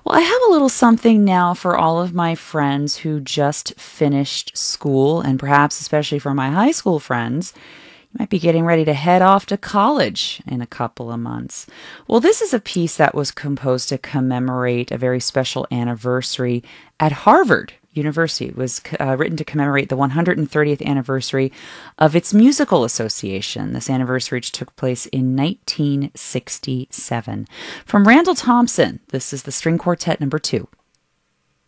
Well, I have a little something now for all of my friends who just finished school, and perhaps especially for my high school friends. You might be getting ready to head off to college in a couple of months. Well, this is a piece that was composed to commemorate a very special anniversary at Harvard University. It was written to commemorate the 130th anniversary of its musical association. This anniversary took place in 1967. From Randall Thompson, this is the String Quartet number 2.